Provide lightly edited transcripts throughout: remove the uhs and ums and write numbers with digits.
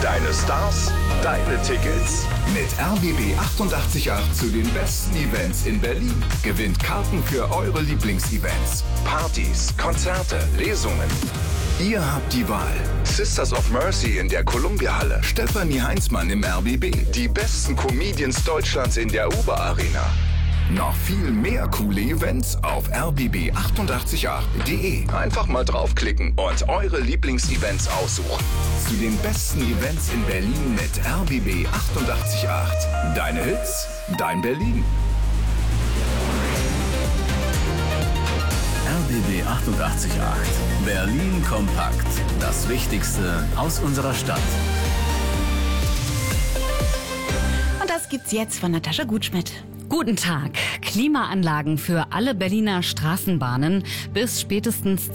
Deine Stars, deine Tickets. Mit RBB 888 zu den besten Events in Berlin. Gewinnt Karten für eure Lieblingsevents. Partys, Konzerte, Lesungen. Ihr habt die Wahl. Sisters of Mercy in der Columbia-Halle. Stefanie Heinzmann im RBB. Die besten Comedians Deutschlands in der Uber-Arena. Noch viel mehr coole Events auf rbb888.de. Einfach mal draufklicken und eure Lieblingsevents aussuchen. Zu den besten Events in Berlin mit RBB 888. Deine Hits, dein Berlin. RBB 888. Berlin kompakt. Das Wichtigste aus unserer Stadt. Und das gibt's jetzt von Natascha Gutschmidt. Guten Tag. Klimaanlagen für alle Berliner Straßenbahnen. Bis spätestens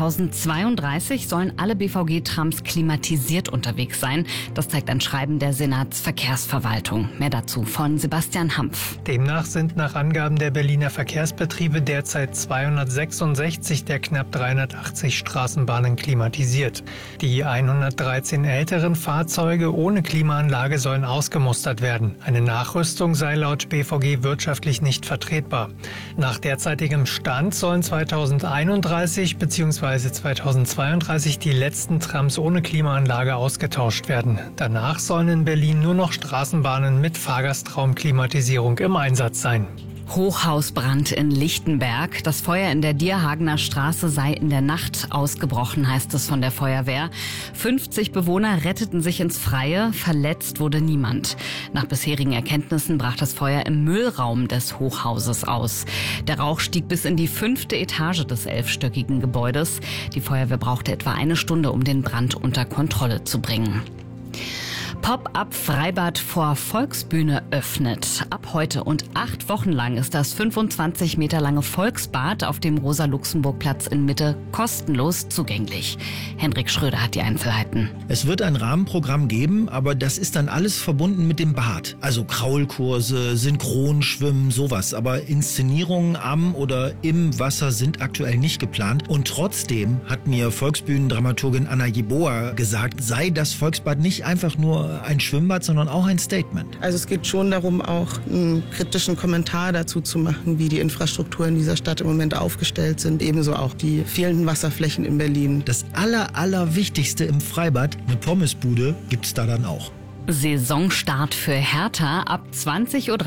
2032 sollen alle BVG-Trams klimatisiert unterwegs sein. Das zeigt ein Schreiben der Senatsverkehrsverwaltung. Mehr dazu von Sebastian Hampf. Demnach sind nach Angaben der Berliner Verkehrsbetriebe derzeit 266 der knapp 380 Straßenbahnen klimatisiert. Die 113 älteren Fahrzeuge ohne Klimaanlage sollen ausgemustert werden. Eine Nachrüstung sei laut BVG wirtschaftlich nicht vertretbar. Nach derzeitigem Stand sollen 2031 bzw. 2032 die letzten Trams ohne Klimaanlage ausgetauscht werden. Danach sollen in Berlin nur noch Straßenbahnen mit Fahrgastraumklimatisierung im Einsatz sein. Hochhausbrand in Lichtenberg. Das Feuer in der Dierhagener Straße sei in der Nacht ausgebrochen, heißt es von der Feuerwehr. 50 Bewohner retteten sich ins Freie, verletzt wurde niemand. Nach bisherigen Erkenntnissen brach das Feuer im Müllraum des Hochhauses aus. Der Rauch stieg bis in die 5. Etage des 11-stöckigen Gebäudes. Die Feuerwehr brauchte etwa eine Stunde, um den Brand unter Kontrolle zu bringen. Pop-up-Freibad vor Volksbühne öffnet. Ab heute und 8 Wochen lang ist das 25 Meter lange Volksbad auf dem Rosa-Luxemburg-Platz in Mitte kostenlos zugänglich. Hendrik Schröder hat die Einzelheiten. Es wird ein Rahmenprogramm geben, aber das ist dann alles verbunden mit dem Bad. Also Kraulkurse, Synchronschwimmen, sowas. Aber Inszenierungen am oder im Wasser sind aktuell nicht geplant. Und trotzdem hat mir Volksbühnendramaturgin Anna Jeboa gesagt, sei das Volksbad nicht einfach nur ein Schwimmbad, sondern auch ein Statement. Also es geht schon darum, auch einen kritischen Kommentar dazu zu machen, wie die Infrastruktur in dieser Stadt im Moment aufgestellt sind. Ebenso auch die fehlenden Wasserflächen in Berlin. Das Allerwichtigste im Freibad, eine Pommesbude, gibt's da dann auch. Saisonstart für Hertha. Ab 20:30 Uhr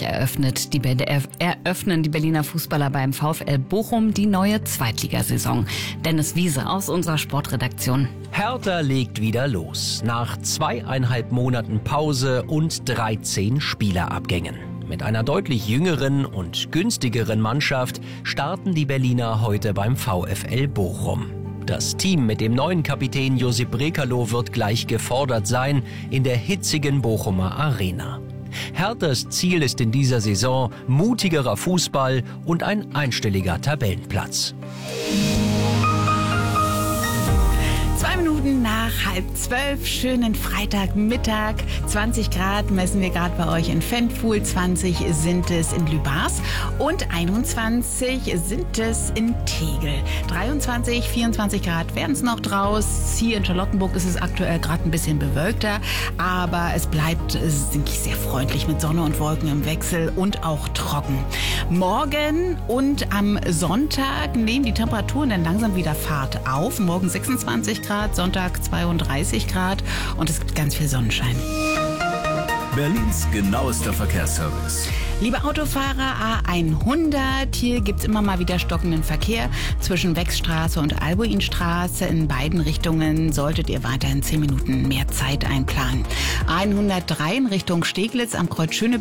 eröffnen die Berliner Fußballer beim VfL Bochum die neue Zweitligasaison. Dennis Wiese aus unserer Sportredaktion. Hertha legt wieder los. Nach 2,5 Monaten Pause und 13 Spielerabgängen. Mit einer deutlich jüngeren und günstigeren Mannschaft starten die Berliner heute beim VfL Bochum. Das Team mit dem neuen Kapitän Josip Brekalo wird gleich gefordert sein in der hitzigen Bochumer Arena. Herthas Ziel ist in dieser Saison mutigerer Fußball und ein einstelliger Tabellenplatz. 2 Minuten nach 11:30, schönen Freitagmittag. 20 Grad messen wir gerade bei euch in Fendfuhl, 20 sind es in Lübars und 21 sind es in Tegel. 23, 24 Grad werden es noch draus. Hier in Charlottenburg ist es aktuell gerade ein bisschen bewölkter, aber es bleibt sehr freundlich mit Sonne und Wolken im Wechsel und auch trocken. Morgen und am Sonntag nehmen die Temperaturen dann langsam wieder Fahrt auf. Morgen 26 Grad, Sonntag 32 Grad und es gibt ganz viel Sonnenschein. Berlins genauester Verkehrsservice. Liebe Autofahrer, A100, hier gibt's immer mal wieder stockenden Verkehr zwischen Wechsstraße und Albuinstraße. In beiden Richtungen solltet ihr weiterhin 10 Minuten mehr Zeit einplanen. A103 in Richtung Steglitz am Kreuz Schöneberg